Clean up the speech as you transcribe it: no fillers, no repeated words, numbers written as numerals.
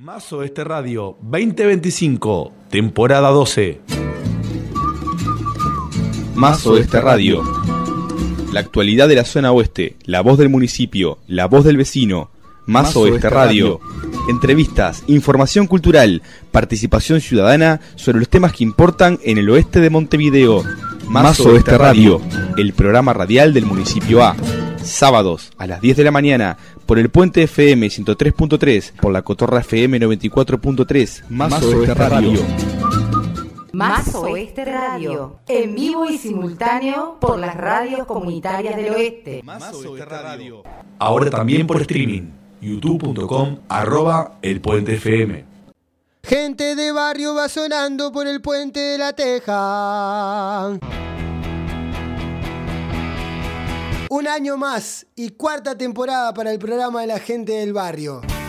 Más Oeste Radio 2025, temporada 12. Más Oeste Radio. La actualidad de la zona oeste, la voz del municipio, la voz del vecino. Más Oeste Radio. Entrevistas, información cultural, participación ciudadana sobre los temas que importan en el oeste de Montevideo. Más Oeste Radio, el programa radial del municipio A. Sábados a las 10 de la mañana por el Puente FM 103.3, por la Cotorra FM 94.3. Más Oeste Radio. Más Oeste Radio, en vivo y simultáneo por las radios comunitarias del oeste. Más Oeste Radio. Ahora también por streaming, youtube.com/elpuentefm. Gente de barrio va sonando por el Puente de la Teja. Un año más y cuarta temporada para el programa de la gente del barrio.